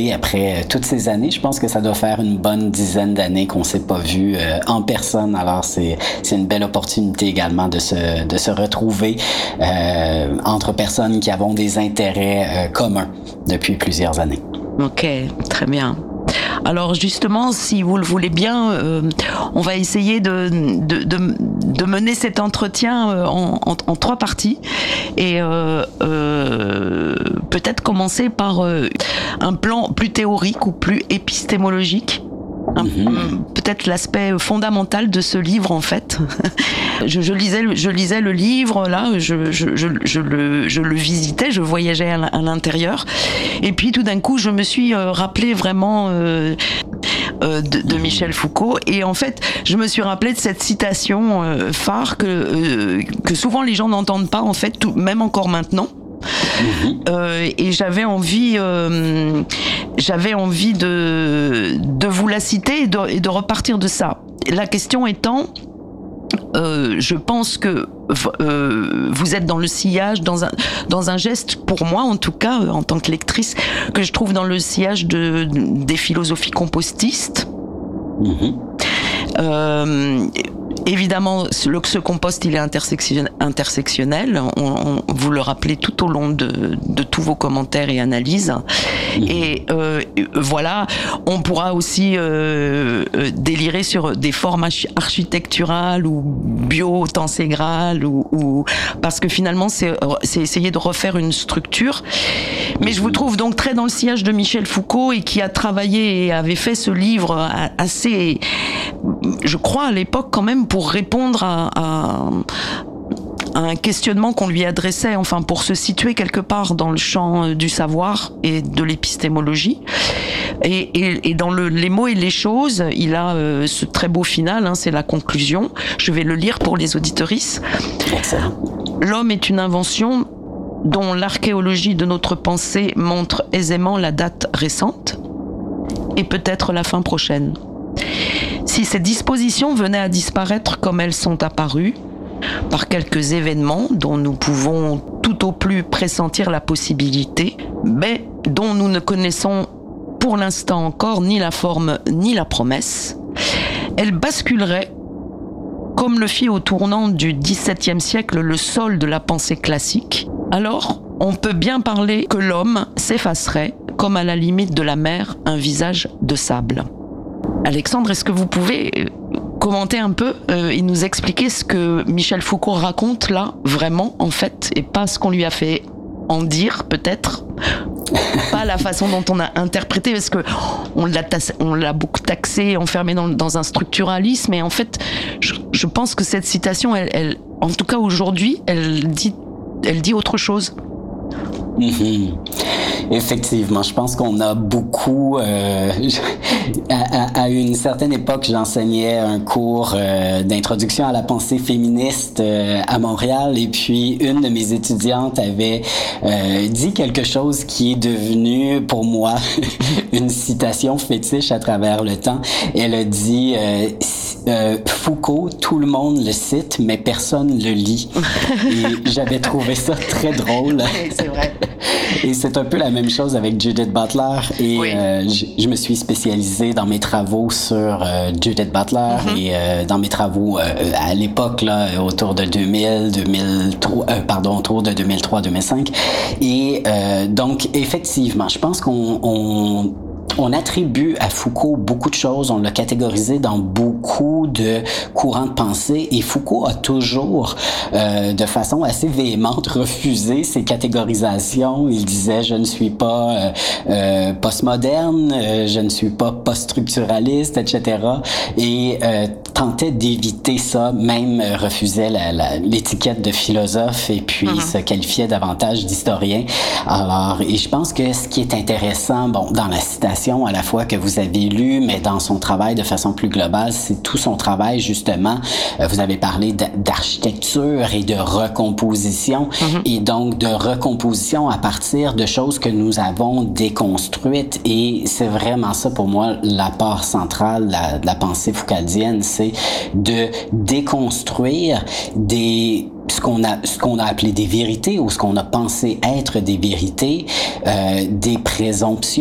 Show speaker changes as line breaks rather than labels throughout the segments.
Et après toutes ces années, je pense que ça doit faire une bonne dizaine d'années qu'on s'est pas vu en personne. Alors c'est une belle opportunité également de se retrouver entre personnes qui avons des intérêts communs depuis plusieurs années.
Ok, très bien. Alors justement, si vous le voulez bien, on va essayer de mener cet entretien en trois parties et peut-être commencer par un plan plus théorique ou plus épistémologique. Peut-être l'aspect fondamental de ce livre en fait. Je lisais le livre là, je le visitais, je voyageais à l'intérieur, et puis tout d'un coup je me suis rappelé vraiment de Michel Foucault, et en fait je me suis rappelé de cette citation phare que souvent les gens n'entendent pas en fait, même encore maintenant. Et j'avais envie de vous la citer et de repartir de ça. La question étant, je pense que vous êtes dans le sillage, dans un geste, pour moi en tout cas, en tant que lectrice, que je trouve dans le sillage des philosophies compostistes. Évidemment, ce compost, il est intersectionnel. Vous le rappelez tout au long de tous vos commentaires et analyses. Et voilà, on pourra aussi délirer sur des formes architecturales ou bio-tenségrales, ou parce que finalement, c'est essayer de refaire une structure. Mais je vous trouve donc très dans le sillage de Michel Foucault, et qui a travaillé et avait fait ce livre assez, je crois à l'époque quand même, pour répondre à un questionnement qu'on lui adressait, enfin pour se situer quelque part dans le champ du savoir et de l'épistémologie. Et dans les mots et les choses, il a ce très beau final, c'est la conclusion. Je vais le lire pour les auditorices. L'homme est une invention dont l'archéologie de notre pensée montre aisément la date récente et peut-être la fin prochaine. Si ces dispositions venaient à disparaître comme elles sont apparues, par quelques événements dont nous pouvons tout au plus pressentir la possibilité, mais dont nous ne connaissons pour l'instant encore ni la forme ni la promesse, elles basculeraient, comme le fit au tournant du XVIIe siècle le sol de la pensée classique. Alors, on peut bien parler que l'homme s'effacerait, comme à la limite de la mer un visage de sable. Alexandre, est-ce que vous pouvez commenter un peu et nous expliquer ce que Michel Foucault raconte là, vraiment, en fait, et pas ce qu'on lui a fait en dire, peut-être, pas la façon dont on a interprété, parce que on l'a beaucoup taxé, enfermé dans un structuralisme, et en fait, je pense que cette citation, elle, en tout cas aujourd'hui, elle dit autre chose.
Effectivement, je pense qu'on a beaucoup... à une certaine époque, j'enseignais un cours d'introduction à la pensée féministe à Montréal, et puis une de mes étudiantes avait dit quelque chose qui est devenu pour moi une citation fétiche à travers le temps. Elle a dit Foucault, tout le monde le cite, mais personne le lit. Et j'avais trouvé ça très drôle.
Oui, c'est vrai.
Et c'est un peu la même chose avec Judith Butler. Et
oui.
Je me suis spécialisée dans mes travaux sur Judith Butler et dans mes travaux à l'époque là, autour de 2003-2005. Et donc effectivement, je pense qu'on attribue à Foucault beaucoup de choses, on l'a catégorisé dans beaucoup de courants de pensée, et Foucault a toujours, de façon assez véhémente, refusé ces catégorisations. Il disait « je ne suis pas postmoderne, je ne suis pas post-structuraliste, etc. » et tentait d'éviter ça, même refusait l'étiquette de philosophe, et puis se qualifiait davantage d'historien. Alors, et je pense que ce qui est intéressant, bon, dans la citation à la fois que vous avez lue, mais dans son travail de façon plus globale, c'est tout son travail justement. Vous avez parlé d'architecture et de recomposition, et donc de recomposition à partir de choses que nous avons déconstruites, et c'est vraiment ça pour moi l'apport central de la pensée foucaldienne, c'est de déconstruire ce qu'on a appelé des vérités, ou ce qu'on a pensé être des vérités, des présomptions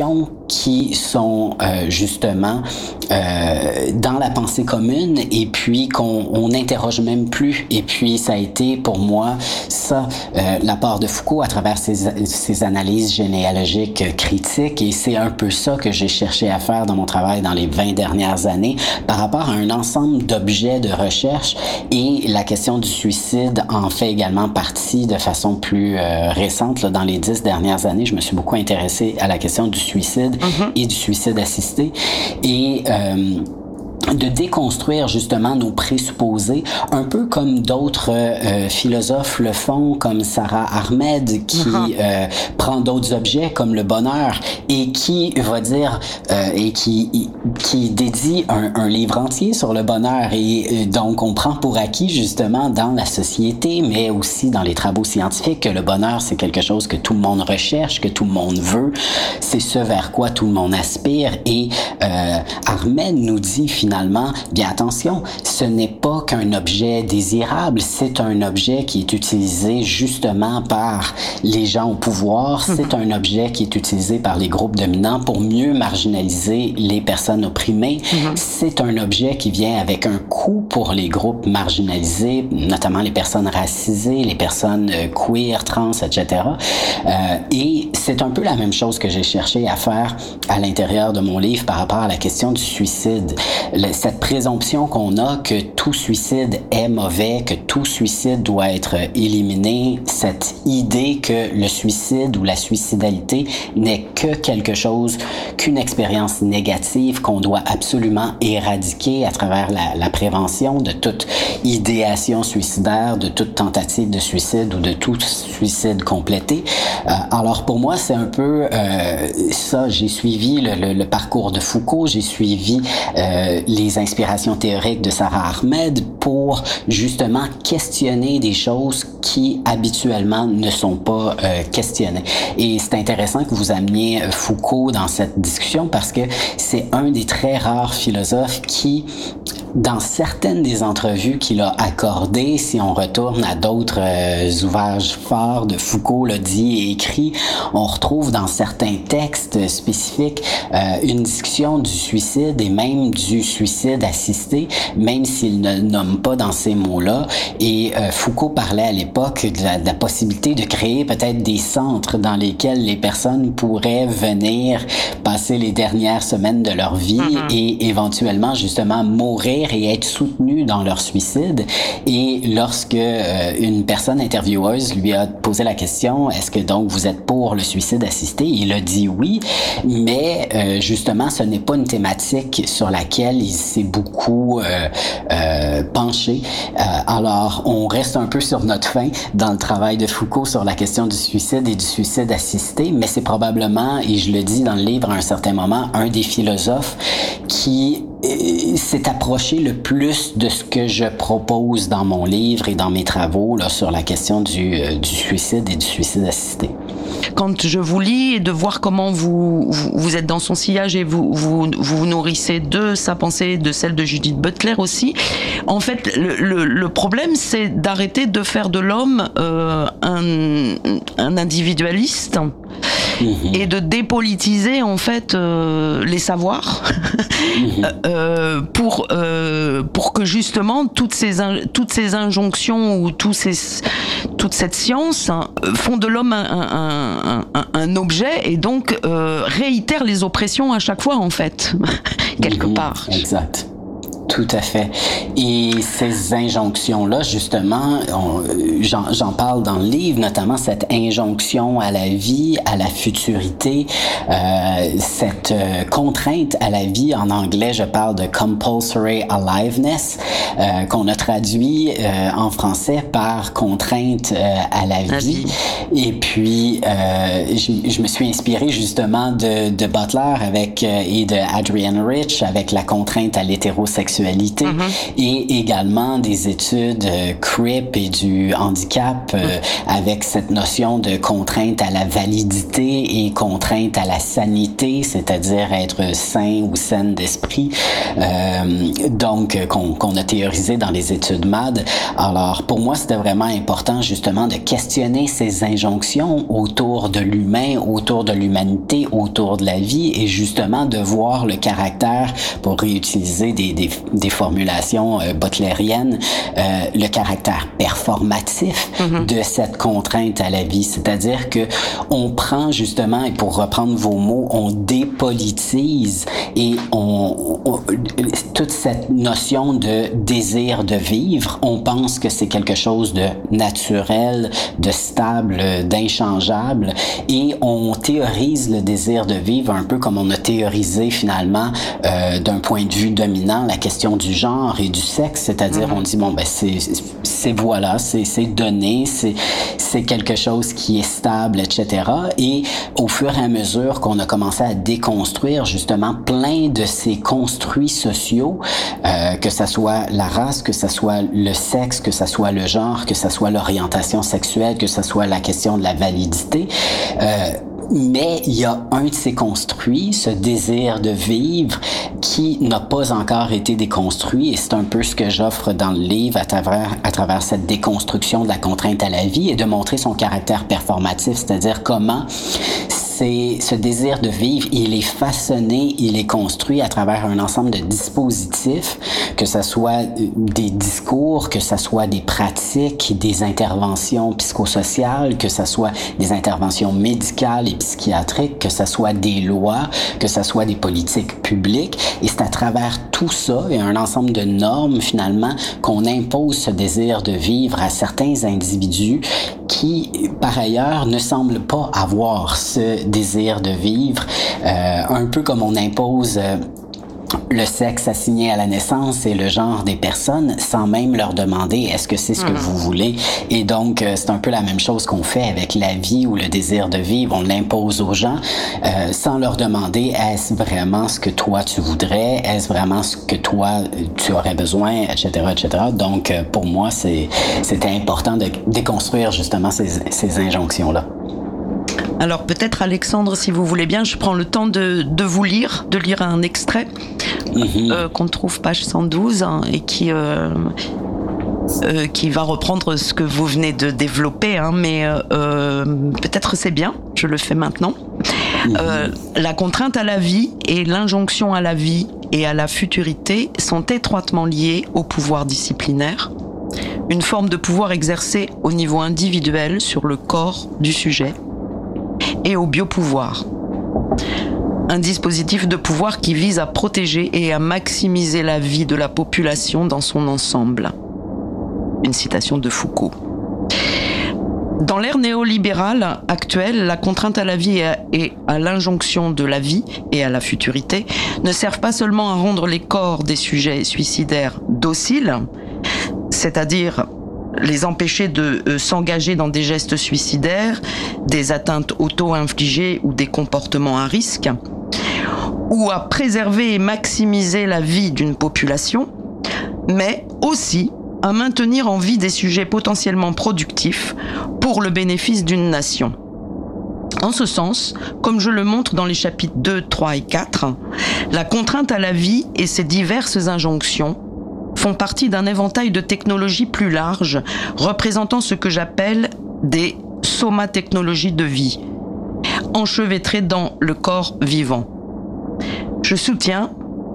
qui sont justement dans la pensée commune et puis qu'on n'interroge même plus. Et puis ça a été pour moi ça, l'apport de Foucault à travers ses analyses généalogiques critiques, et c'est un peu ça que j'ai cherché à faire dans mon travail dans les 20 dernières années par rapport à un ensemble d'objets de recherche, et la question du suicide en fait également partie de façon plus récente. Là, dans les 10 dernières années, je me suis beaucoup intéressé à la question du suicide et du suicide assisté, et de déconstruire justement nos présupposés, un peu comme d'autres philosophes le font, comme Sarah Ahmed, qui prend d'autres objets comme le bonheur et qui va dire et qui dédie un livre entier sur le bonheur, et donc on prend pour acquis justement dans la société, mais aussi dans les travaux scientifiques, que le bonheur c'est quelque chose que tout le monde recherche, que tout le monde veut, c'est ce vers quoi tout le monde aspire, et Ahmed nous dit finalement, bien attention, ce n'est pas qu'un objet désirable, c'est un objet qui est utilisé justement par les gens au pouvoir, c'est un objet qui est utilisé par les groupes dominants pour mieux marginaliser les personnes opprimées, c'est un objet qui vient avec un coût pour les groupes marginalisés, notamment les personnes racisées, les personnes queer, trans, etc. Et c'est un peu la même chose que j'ai cherché à faire à l'intérieur de mon livre par rapport à la question du suicide. Cette présomption qu'on a que tout suicide est mauvais, que tout suicide doit être éliminé, cette idée que le suicide ou la suicidalité n'est que quelque chose, qu'une expérience négative qu'on doit absolument éradiquer à travers la prévention de toute idéation suicidaire, de toute tentative de suicide ou de tout suicide complété. Alors pour moi, c'est un peu ça. J'ai suivi le parcours de Foucault, j'ai suivi les inspirations théoriques de Sarah Ahmed pour justement questionner des choses qui habituellement ne sont pas questionnées. Et c'est intéressant que vous ameniez Foucault dans cette discussion parce que c'est un des très rares philosophes qui, dans certaines des entrevues qu'il a accordées, si on retourne à d'autres ouvrages forts de Foucault, là, dit et écrit, on retrouve dans certains textes spécifiques une discussion du suicide et même du suicide assisté, même s'il ne nomme pas dans ces mots-là. Et Foucault parlait à l'époque de la possibilité de créer peut-être des centres dans lesquels les personnes pourraient venir passer les dernières semaines de leur vie et éventuellement justement mourir et être soutenus dans leur suicide. Et lorsque une personne intervieweuse lui a posé la question, est-ce que donc vous êtes pour le suicide assisté? Il a dit oui, mais justement ce n'est pas une thématique sur laquelle il s'est beaucoup penché. Alors on reste un peu sur notre faim dans le travail de Foucault sur la question du suicide et du suicide assisté, mais c'est probablement, et je le dis dans le livre à un certain moment, un des philosophes qui s'est approché le plus de ce que je propose dans mon livre et dans mes travaux là, sur la question du suicide et du suicide assisté.
Quand je vous lis et de voir comment vous êtes dans son sillage et vous nourrissez de sa pensée, de celle de Judith Butler aussi, en fait le problème c'est d'arrêter de faire de l'homme un individualiste et de dépolitiser en fait les savoirs pour que justement toutes ces injonctions ou toute cette science font de l'homme un objet et donc réitèrent les oppressions à chaque fois en fait quelque part.
Exact. Tout à fait. Et ces injonctions-là, justement, j'en parle dans le livre, notamment cette injonction à la vie, à la futurité, cette contrainte à la vie. En anglais, je parle de compulsory aliveness, qu'on a traduit en français par contrainte à la vie. Et puis, je me suis inspiré justement de Butler et de Adrienne Rich avec la contrainte à l'hétérosexualité. sexualité, et également des études CRIP et du handicap avec cette notion de contrainte à la validité et contrainte à la sanité, c'est-à-dire être sain ou saine d'esprit, donc qu'on a théorisé dans les études MAD. Alors pour moi, c'était vraiment important justement de questionner ces injonctions autour de l'humain, autour de l'humanité, autour de la vie, et justement de voir le caractère, pour réutiliser des formulations butleriennes, le caractère performatif de cette contrainte à la vie. C'est-à-dire que on prend justement, et pour reprendre vos mots, on dépolitise et toute cette notion de désir de vivre, on pense que c'est quelque chose de naturel, de stable, d'inchangeable, et on théorise le désir de vivre un peu comme on a théorisé finalement d'un point de vue dominant la question du genre et du sexe, c'est-à-dire on dit bon ben c'est voilà, c'est donné, c'est quelque chose qui est stable, etc. Et au fur et à mesure qu'on a commencé à déconstruire justement plein de ces construits sociaux, que ça soit la race, que ça soit le sexe, que ça soit le genre, que ça soit l'orientation sexuelle, que ça soit la question de la validité, mais il y a un de ces construits, ce désir de vivre, qui n'a pas encore été déconstruit, et c'est un peu ce que j'offre dans le livre à travers cette déconstruction de la contrainte à la vie, et de montrer son caractère performatif, c'est-à-dire comment ce désir de vivre, il est façonné, il est construit à travers un ensemble de dispositifs, que ça soit des discours, que ça soit des pratiques, des interventions psychosociales, que ça soit des interventions médicales et psychiatriques, que ça soit des lois, que ça soit des politiques publiques. Et c'est à travers tout ça et un ensemble de normes, finalement, qu'on impose ce désir de vivre à certains individus qui, par ailleurs, ne semblent pas avoir ce désir de vivre, un peu comme on impose le sexe assigné à la naissance et le genre des personnes sans même leur demander est-ce que c'est ce que vous voulez. Et donc, c'est un peu la même chose qu'on fait avec la vie ou le désir de vivre. On l'impose aux gens sans leur demander est-ce vraiment ce que toi tu voudrais, est-ce vraiment ce que toi tu aurais besoin, etc., etc. Donc, pour moi, c'était important de déconstruire justement ces injonctions-là.
Alors peut-être Alexandre, si vous voulez bien, je prends le temps de lire un extrait qu'on trouve page 112 et qui va reprendre ce que vous venez de développer, mais peut-être c'est bien, je le fais maintenant. La contrainte à la vie et l'injonction à la vie et à la futurité sont étroitement liées au pouvoir disciplinaire, une forme de pouvoir exercé au niveau individuel sur le corps du sujet, et au biopouvoir. Un dispositif de pouvoir qui vise à protéger et à maximiser la vie de la population dans son ensemble. Une citation de Foucault. Dans l'ère néolibérale actuelle, la contrainte à la vie et à l'injonction de la vie et à la futurité ne servent pas seulement à rendre les corps des sujets suicidaires dociles, c'est-à-dire les empêcher de s'engager dans des gestes suicidaires, des atteintes auto-infligées ou des comportements à risque, ou à préserver et maximiser la vie d'une population, mais aussi à maintenir en vie des sujets potentiellement productifs pour le bénéfice d'une nation. En ce sens, comme je le montre dans les chapitres 2, 3 et 4, la contrainte à la vie et ses diverses injonctions font partie d'un éventail de technologies plus larges, représentant ce que j'appelle des somatechnologies de vie, enchevêtrées dans le corps vivant. Je soutiens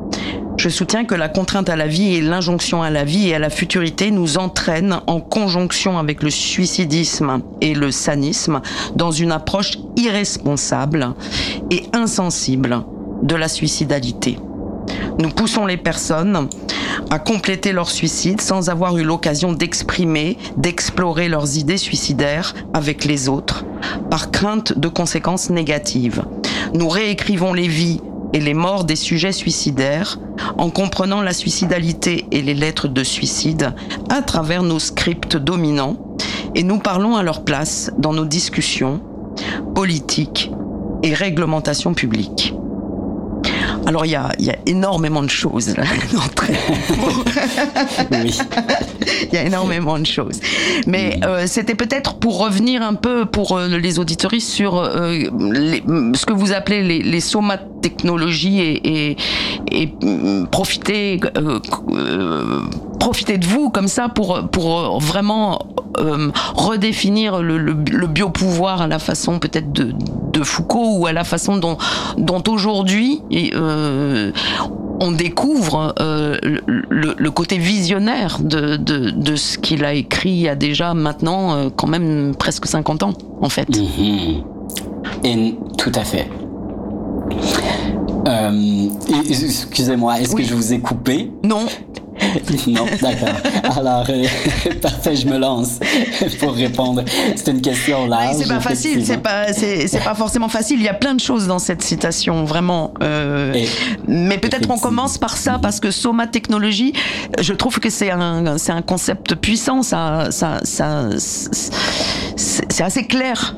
que la contrainte à la vie et l'injonction à la vie et à la futurité nous entraînent en conjonction avec le suicidisme et le sanisme dans une approche irresponsable et insensible de la suicidalité. Nous poussons les personnes à compléter leur suicide sans avoir eu l'occasion d'exprimer, d'explorer leurs idées suicidaires avec les autres, par crainte de conséquences négatives. Nous réécrivons les vies et les morts des sujets suicidaires en comprenant la suicidalité et les lettres de suicide à travers nos scripts dominants, et nous parlons à leur place dans nos discussions politiques et réglementations publiques. Alors il y a énormément de choses là.
Oui.
Il y a énormément de choses. Mais c'était peut-être pour revenir un peu pour les auditoristes sur ce que vous appelez les somatechnologies et profiter de vous comme ça pour vraiment redéfinir le biopouvoir à la façon peut-être de Foucault, ou à la façon dont aujourd'hui on découvre le côté visionnaire de ce qu'il a écrit il y a déjà maintenant quand même presque 50 ans en fait.
Et tout à fait. Excusez-moi, est-ce que je vous ai coupé?
Non.
Non, d'accord. Alors, parfait, je me lance pour répondre. C'est une question large.
Oui, c'est pas facile, c'est pas forcément facile. Il y a plein de choses dans cette citation, vraiment. Mais peut-être on commence par ça, parce que somatechnologie, je trouve que c'est un concept puissant. C'est assez clair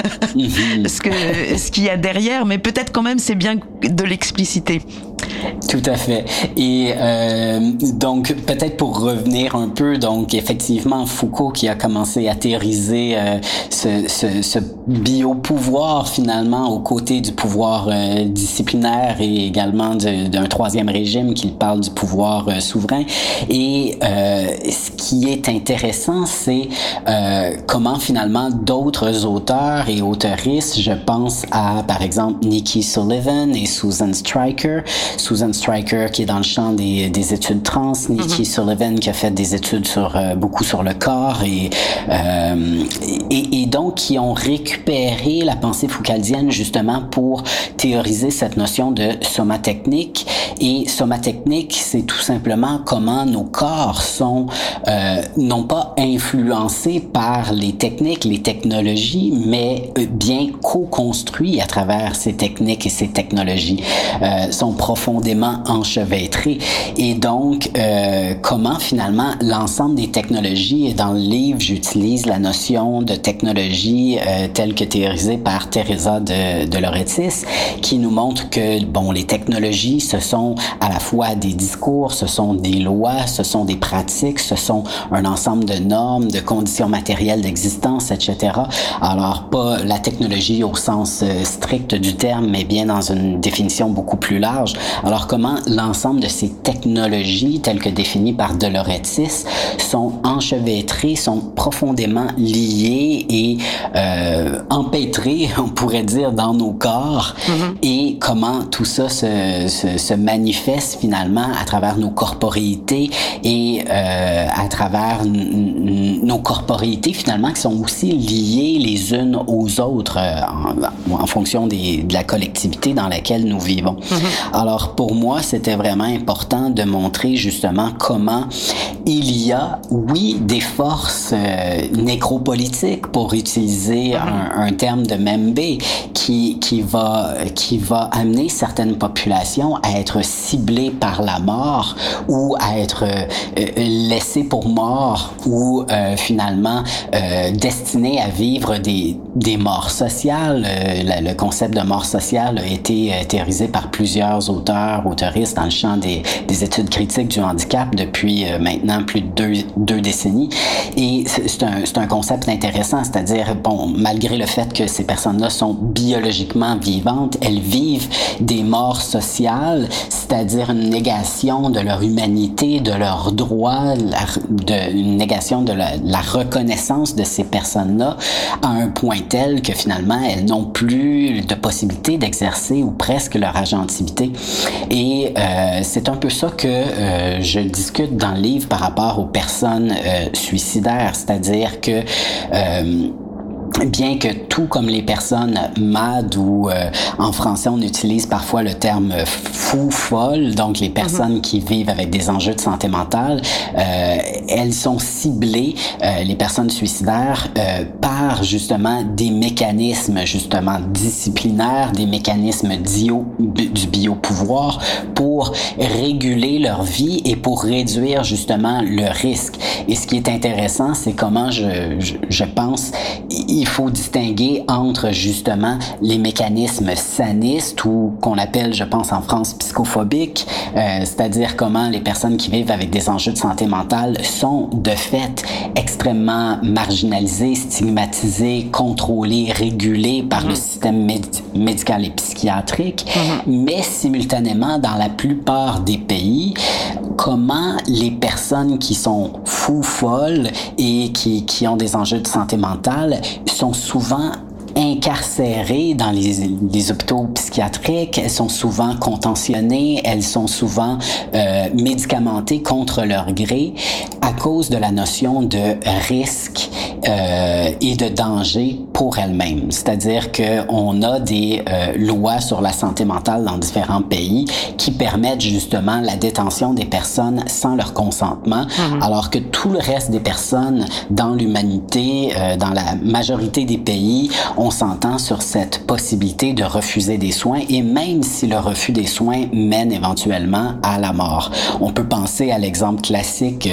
ce qu'il y a derrière, mais peut-être quand même c'est bien de l'expliciter.
Tout à fait. Et donc, peut-être pour revenir un peu, donc effectivement, Foucault qui a commencé à théoriser ce biopouvoir finalement aux côtés du pouvoir disciplinaire et également d'un troisième régime qui parle du pouvoir souverain. Et ce qui est intéressant, c'est comment finalement d'autres auteurs et auteuristes, je pense à par exemple Nikki Sullivan et Susan Stryker qui est dans le champ des études trans, Nikki Sullivan qui a fait des études beaucoup sur le corps et donc qui ont récupéré la pensée foucaldienne justement pour théoriser cette notion de somatechnique. Et somatechnique, c'est tout simplement comment nos corps sont non pas influencés par les techniques, les technologies, mais bien co-construits à travers ces techniques et ces technologies, sont profondément enchevêtrés. Et donc, comment finalement l'ensemble des technologies, et dans le livre, j'utilise la notion de technologie telle que théorisée par Teresa de Lauretis, qui nous montre que, bon, les technologies, ce sont à la fois des discours, ce sont des lois, ce sont des pratiques, ce sont un ensemble de normes, de conditions matérielles d'existence, etc. Alors, pas la technologie au sens strict du terme, mais bien dans une définition beaucoup plus large. Alors, comment l'ensemble de ces technologies, telles que définies par de Lauretis, sont enchevêtrées, sont profondément liées et empêtrées, on pourrait dire, dans nos corps, et comment tout ça se manifeste finalement à travers nos corporéités et à travers nos corporéités finalement qui sont aussi liées les unes aux autres en fonction de la collectivité dans laquelle nous vivons. Alors pour moi, c'était vraiment important de montrer justement comment il y a, oui, des forces nécropolitiques, pour utiliser un terme de Membe, qui va amener certaines populations à être ciblées par la mort ou à être laissées pour mort ou finalement destinées à vivre des morts sociales. Le concept de mort sociale a été théorisé par plusieurs auteuristes dans le champ des études critiques du handicap depuis maintenant plus de deux décennies. Et c'est un concept intéressant, c'est-à-dire, bon, malgré le fait que ces personnes-là sont biologiquement vivantes, elles vivent des morts sociales, c'est-à-dire une négation de leur humanité, de leurs droits, une négation de la reconnaissance de ces personnes-là à un point tel que finalement, elles n'ont plus de possibilité d'exercer ou presque leur agentivité. Et c'est un peu ça que je discute dans le livre par rapport aux personnes suicidaires, c'est-à-dire que bien que tout comme les personnes MAD ou en français on utilise parfois le terme fou, folle, donc les personnes qui vivent avec des enjeux de santé mentale, elles sont ciblées, les personnes suicidaires, par justement des mécanismes justement disciplinaires, des mécanismes du biopouvoir pour réguler leur vie et pour réduire justement le risque. Et ce qui est intéressant, c'est comment je pense il faut distinguer entre justement les mécanismes sanistes ou qu'on appelle, je pense en France, psychophobiques, c'est-à-dire comment les personnes qui vivent avec des enjeux de santé mentale sont de fait extrêmement marginalisées, stigmatisées, contrôlées, régulées par le système médical et psychiatrique, mais simultanément, dans la plupart des pays, comment les personnes qui sont fous, folles et qui ont des enjeux de santé mentale sont souvent incarcérées dans les hôpitaux psychiatriques, elles sont souvent contentionnées, elles sont souvent médicamentées contre leur gré à cause de la notion de risque et de danger pour elles-mêmes. C'est-à-dire qu'on a des lois sur la santé mentale dans différents pays qui permettent justement la détention des personnes sans leur consentement, alors que tout le reste des personnes dans l'humanité, dans la majorité des pays, on s'entend sur cette possibilité de refuser des soins et même si le refus des soins mène éventuellement à la mort. On peut penser à l'exemple classique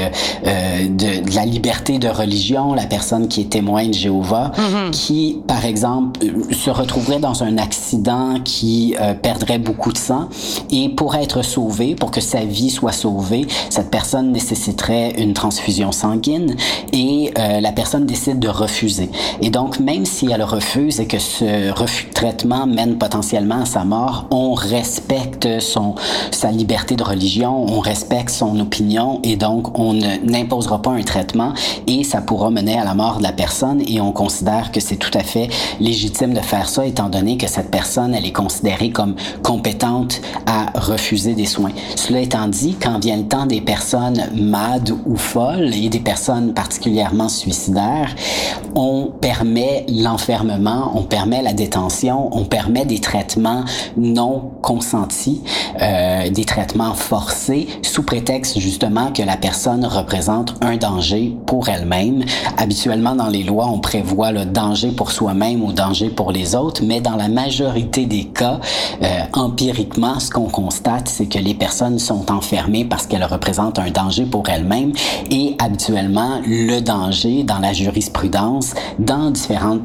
de la liberté de religion, la personne qui est témoin de Jéhovah, qui, par exemple, se retrouverait dans un accident qui perdrait beaucoup de sang et pour être sauvée, pour que sa vie soit sauvée, cette personne nécessiterait une transfusion sanguine et la personne décide de refuser. Et donc, même si elle refuse et que ce refus de traitement mène potentiellement à sa mort, on respecte sa liberté de religion, on respecte son opinion et donc on n'imposera pas un traitement et ça pourra mener à la mort de la personne et on considère que c'est tout à fait légitime de faire ça étant donné que cette personne, elle est considérée comme compétente à refuser des soins. Cela étant dit, quand vient le temps des personnes mad ou folles et des personnes particulièrement suicidaires, on permet l'enfermement, on permet la détention, on permet des traitements non consentis, des traitements forcés, sous prétexte justement que la personne représente un danger pour elle-même. Habituellement, dans les lois, on prévoit le danger pour soi-même ou danger pour les autres, mais dans la majorité des cas, empiriquement, ce qu'on constate, c'est que les personnes sont enfermées parce qu'elles représentent un danger pour elles-mêmes et habituellement, le danger dans la jurisprudence, dans différents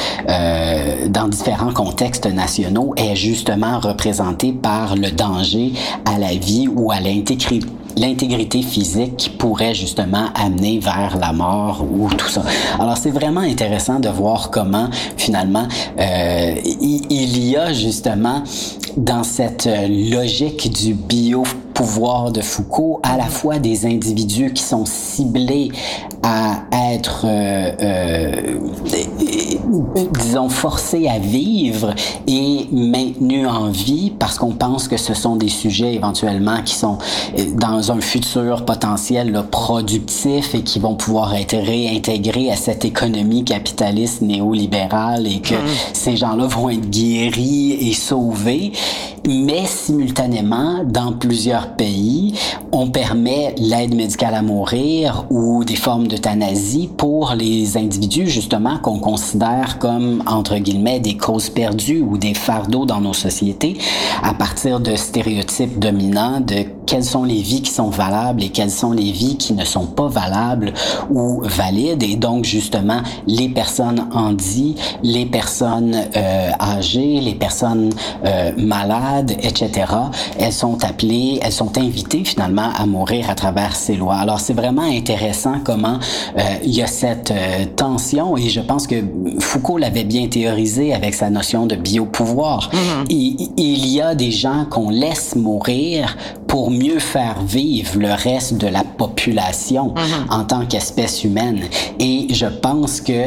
contextes nationaux, est justement représenté par le danger à la vie ou à l'intégrité physique qui pourrait justement amener vers la mort ou tout ça. Alors, c'est vraiment intéressant de voir comment, finalement, il y a justement dans cette logique du biopouvoir de Foucault, à la fois des individus qui sont ciblés à être, disons, forcés à vivre et maintenus en vie parce qu'on pense que ce sont des sujets éventuellement qui sont dans un futur potentiel là, productif et qui vont pouvoir être réintégrés à cette économie capitaliste néolibérale et que ces gens-là vont être guéris et sauvés. Mais simultanément, dans plusieurs pays, on permet l'aide médicale à mourir ou des formes d'euthanasie pour les individus, justement, qu'on considère comme, entre guillemets, des causes perdues ou des fardeaux dans nos sociétés, à partir de stéréotypes dominants de quelles sont les vies qui sont valables et quelles sont les vies qui ne sont pas valables ou valides. Et donc, justement, les personnes handies, les personnes âgées, les personnes malades, etc., elles sont invitées finalement à mourir à travers ces lois. Alors, c'est vraiment intéressant comment il y a cette tension et je pense que Foucault l'avait bien théorisé avec sa notion de biopouvoir. Il y a des gens qu'on laisse mourir pour mieux faire vivre le reste de la population en tant qu'espèce humaine. Et je pense que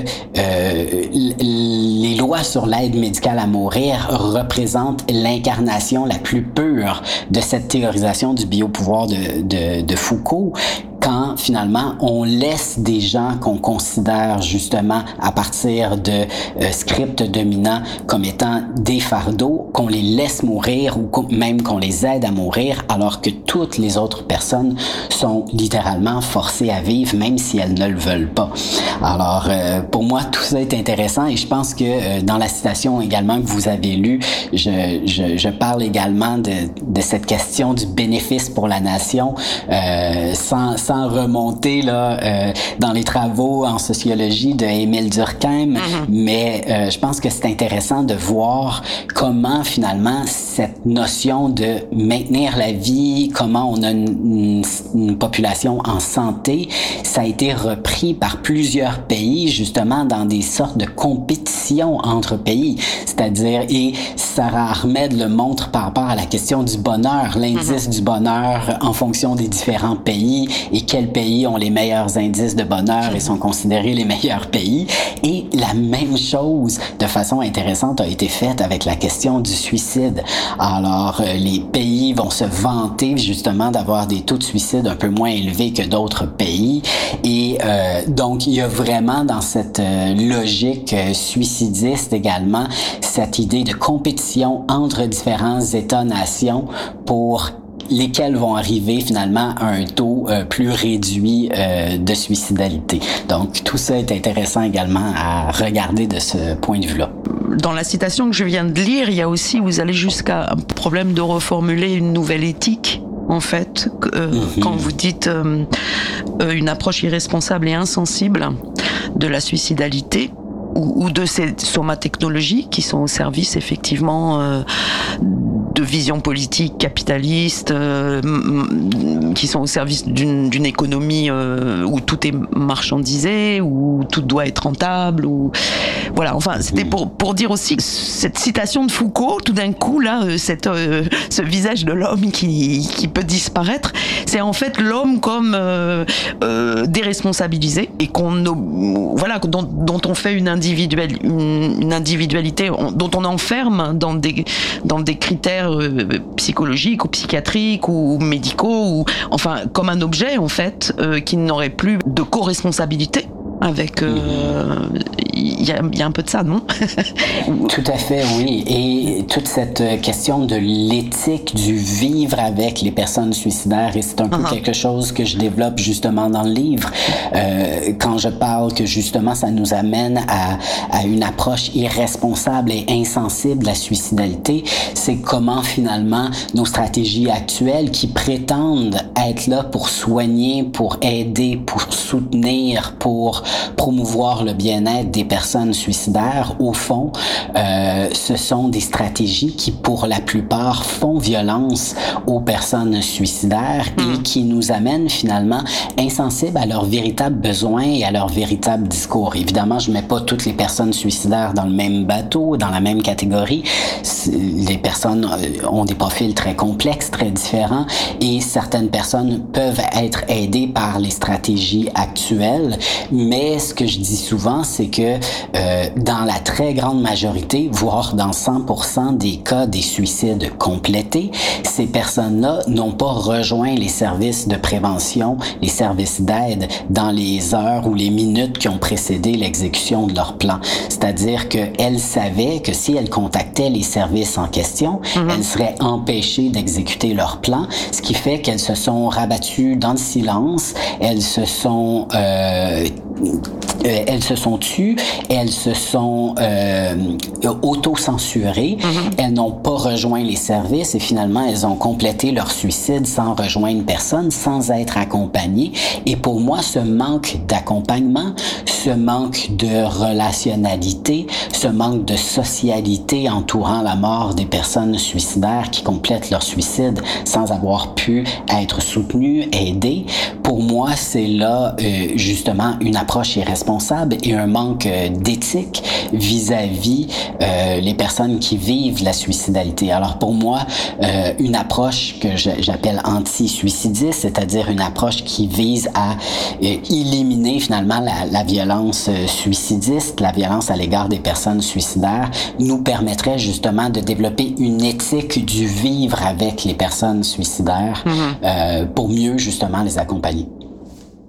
les lois sur l'aide médicale à mourir représentent l'incarnation la plus pure de cette théorisation du biopouvoir de Foucault, quand comment finalement on laisse des gens qu'on considère justement à partir de scripts dominants comme étant des fardeaux, qu'on les laisse mourir ou même qu'on les aide à mourir, alors que toutes les autres personnes sont littéralement forcées à vivre, même si elles ne le veulent pas. Alors, pour moi, tout ça est intéressant et je pense que dans la citation également que vous avez lue, je parle également de cette question du bénéfice pour la nation, sans remonter là dans les travaux en sociologie de Émile Durkheim, mais je pense que c'est intéressant de voir comment finalement cette notion de maintenir la vie, comment on a une population en santé, ça a été repris par plusieurs pays justement dans des sortes de compétitions entre pays, c'est-à-dire, et Sarah Ahmed le montre par rapport à la question du bonheur, l'indice du bonheur en fonction des différents pays et quels pays ont les meilleurs indices de bonheur et sont considérés les meilleurs pays. Et la même chose, de façon intéressante, a été faite avec la question du suicide. Alors, les pays vont se vanter justement d'avoir des taux de suicide un peu moins élevés que d'autres pays. Et donc, il y a vraiment dans cette logique suicidiste également cette idée de compétition entre différents États-nations pour lesquels vont arriver finalement à un taux plus réduit de suicidalité. Donc, tout ça est intéressant également à regarder de ce point de vue-là.
Dans la citation que je viens de lire, il y a aussi, vous allez jusqu'à un problème de reformuler une nouvelle éthique. En fait, quand vous dites une approche irresponsable et insensible de la suicidalité ou de ces somatechnologies qui sont au service effectivement de vision politique capitaliste, qui sont au service d'une économie où tout est marchandisé, où tout doit être rentable, ou voilà. Enfin, c'était pour dire aussi que cette citation de Foucault, tout d'un coup là, ce visage de l'homme qui peut disparaître, c'est en fait l'homme comme déresponsabilisé et dont on fait une individualité, dont on enferme dans des critères psychologiques ou psychiatriques ou médicaux, ou enfin comme un objet en fait qui n'aurait plus de co-responsabilité avec il y a un peu de ça, non?
Tout à fait, oui. Et toute cette question de l'éthique du vivre avec les personnes suicidaires, et c'est un peu quelque chose que je développe justement dans le livre, quand je parle que justement ça nous amène à une approche irresponsable et insensible de la suicidalité, c'est comment finalement nos stratégies actuelles qui prétendent être là pour soigner, pour aider, pour soutenir, pour promouvoir le bien-être des personnes suicidaires, au fond, ce sont des stratégies qui, pour la plupart, font violence aux personnes suicidaires et qui nous amènent finalement insensibles à leurs véritables besoins et à leur véritable discours. Évidemment, je mets pas toutes les personnes suicidaires dans le même bateau, dans la même catégorie. Les personnes ont des profils très complexes, très différents, et certaines personnes peuvent être aidées par les stratégies actuelles, mais ce que je dis souvent, c'est que dans la très grande majorité, voire dans 100% des cas des suicides complétés, ces personnes-là n'ont pas rejoint les services de prévention, les services d'aide dans les heures ou les minutes qui ont précédé l'exécution de leur plan. C'est-à-dire qu'elles savaient que si elles contactaient les services en question, elles seraient empêchées d'exécuter leur plan, ce qui fait qu'elles se sont rabattues dans le silence, elles se sont tues, elles se sont auto-censurées, elles n'ont pas rejoint les services et finalement elles ont complété leur suicide sans rejoindre personne, sans être accompagnées. Et pour moi, ce manque d'accompagnement, ce manque de relationnalité, ce manque de socialité entourant la mort des personnes suicidaires qui complètent leur suicide sans avoir pu être soutenues, aidées, pour moi, c'est là justement une approche irresponsable et un manque d'éthique vis-à-vis les personnes qui vivent la suicidalité. Alors pour moi, une approche que j'appelle anti-suicidiste, c'est-à-dire une approche qui vise à éliminer finalement la violence suicidiste, la violence à l'égard des personnes suicidaires, nous permettrait justement de développer une éthique du vivre avec les personnes suicidaires pour mieux justement les accompagner.